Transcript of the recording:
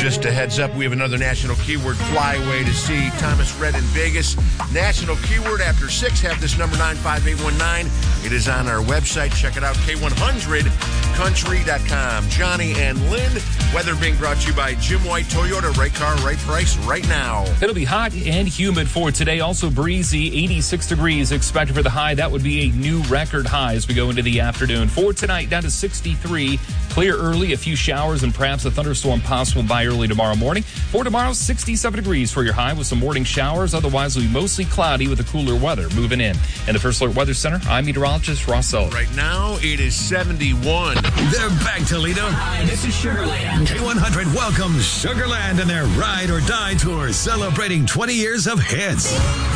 Just a heads up, we have another National Keyword Flyway to see Thomas Rhett in Vegas. National Keyword after 6. Have this number 95819. It is on our website. Check it out, K100country.com. Johnny and Lynn. Weather being brought to you by Jim White Toyota. Right car, right price, right now. It'll be hot and humid for today. Also breezy, 86 degrees expected for the high. That would be a new record high as we go into the afternoon. For tonight, down to 63. Clear early, a few showers and perhaps a thunderstorm possible by early tomorrow morning. For tomorrow, 67 degrees for your high with some morning showers. Otherwise, it'll be mostly cloudy with the cooler weather moving in. In the First Alert Weather Center, I'm meteorologist Ross Sullivan. Right now, it is 71. They're back, Toledo. Hi, this is Sugarland. K100 welcomes Sugarland and their Ride or Die Tour, celebrating 20 years of hits.